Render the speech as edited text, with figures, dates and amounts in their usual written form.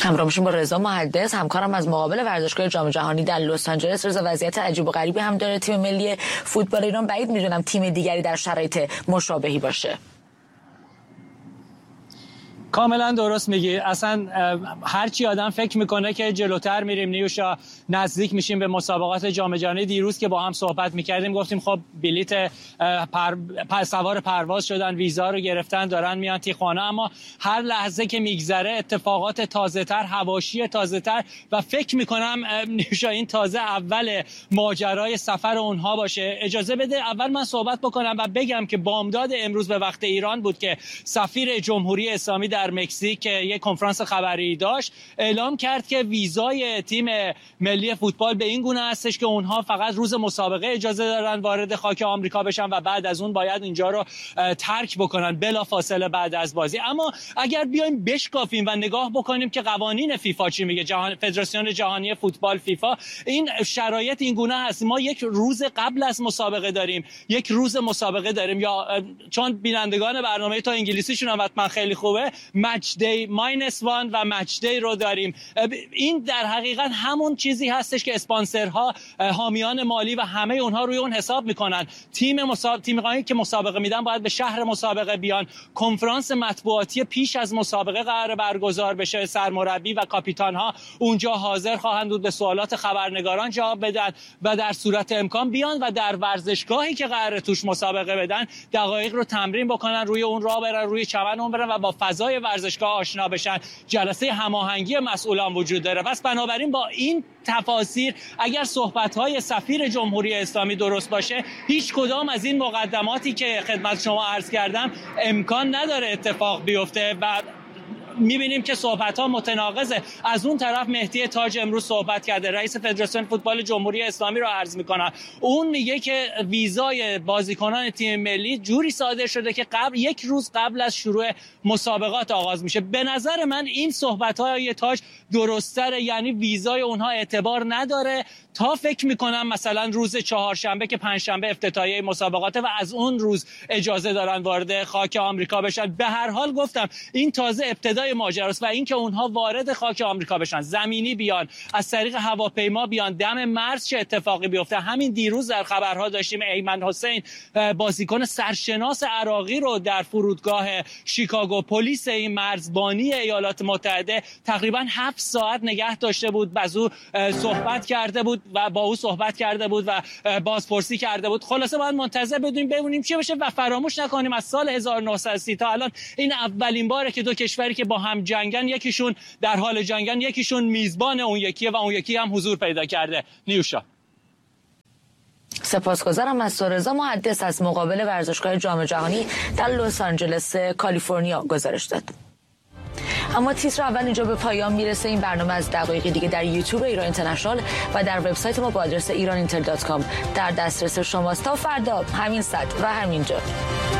همراه میشیم با رضا محدث، همکارم از مقابل ورزشگاه جام جهانی در لس آنجلس. رضا، وضعیت عجیب و غریبی هم داره تیم ملی فوتبال ایران. بعید میدونم تیم دیگری در شرایط مشابهی باشه. کاملا درست میگی. اصلا هرچی آدم فکر میکنه که جلوتر میریم نیوشا، نزدیک میشیم به مسابقات جام جهانی. دیروز که با هم صحبت میکردیم گفتیم خب بلیت سوار پرواز شدن، ویزا رو گرفتن، دارن میان تیخوانا، اما هر لحظه که میگذره اتفاقات تازه‌تر، حواشی تازه‌تر و فکر میکنم نیوشا این تازه اول ماجرای سفر اونها باشه. اجازه بده اول من صحبت بکنم و بگم که بامداد امروز به وقت ایران بود که سفیر جمهوری اسلامی در مکزیک یک کنفرانس خبری داشت، اعلام کرد که ویزای تیم ملی فوتبال به این گونه هستش که اونها فقط روز مسابقه اجازه دارن وارد خاک آمریکا بشن و بعد از اون باید اینجا رو ترک بکنن بلا فاصله بعد از بازی. اما اگر بیایم بشکافیم و نگاه بکنیم که قوانین فیفا چی میگه، فدراسیون جهانی فوتبال فیفا، این شرایط این گونه هست. ما یک روز قبل از مسابقه داریم، یک روز مسابقه داریم، یا چون بینندگان برنامه تا انگلیسیشون هم حتما خیلی خوبه، مچ دی -1 و مچ دی رو داریم. این در حقیقت همون چیزی هستش که اسپانسرها، حامیان مالی و همه اونها روی اون حساب میکنن. تیم‌هایی که مسابقه میدن باید به شهر مسابقه بیان، کنفرانس مطبوعاتی پیش از مسابقه قرار برگزار بشه، سرمربی و کاپیتان‌ها اونجا حاضر خواهند بود به سوالات خبرنگاران جواب بدن و در صورت امکان بیان و در ورزشگاهی که قراره توش مسابقه بدن دقایق رو تمرین بکنن، روی اون راه برن، روی چمن اون برن و با فضای ورزشگاه آشنا بشن. جلسه هماهنگی مسئولان وجود داره. پس بنابراین با این تفاسیر اگر صحبت‌های سفیر جمهوری اسلامی درست باشه، هیچ کدام از این مقدماتی که خدمت شما عرض کردم امکان نداره اتفاق بیفته و میبینیم که صحبت‌ها متناقضه. از اون طرف مهدی تاج امروز صحبت کرده، رئیس فدراسیون فوتبال جمهوری اسلامی رو عرض میکنم، اون میگه که ویزای بازیکنان تیم ملی جوری صادر شده که یک روز قبل از شروع مسابقات آغاز میشه. به نظر من این صحبت‌های تاج درست‌تره، یعنی ویزای اونها اعتبار نداره تا فکر میکنم مثلا روز چهارشنبه که پنجشنبه افتتاحیه مسابقات و از اون روز اجازه دارن وارد خاک آمریکا بشن. به هر حال گفتم این تازه ابتدای ماجراست و اینکه اونها وارد خاک آمریکا بشن، زمینی بیان، از طریق هواپیما بیان، دم مرز چه اتفاقی بیفته. همین دیروز در خبرها داشتیم ایمن حسین، بازیکن سرشناس عراقی رو در فرودگاه شیکاگو پلیس این مرزبانی ایالات متحده تقریبا 7 ساعت نگه داشته بود، با او صحبت کرده بود و با او صحبت کرده بود و بازپرسی کرده بود. خلاصه باید منتظر ببینیم چی بشه و فراموش نکنیم از سال 1930 تا الان این اولین باره که دو کشوری که با هم جنگن، یکیشون در حال جنگن، یکیشون میزبان اون یکیه و اون یکی هم حضور پیدا کرده. نیوشا. سپاسگزارم از رضا محدث از مقابل ورزشگاه جام جهانی در لس آنجلس کالیفرنیا گزارش داد. اما تیتر اول اینجا به پایان میرسه. این برنامه از دقایقی دیگه در یوتیوب ایران اینترنشنال و در وبسایت ما با آدرس iran.intel.com در دسترس شماست. تا فردا همین ساعت و همین جا.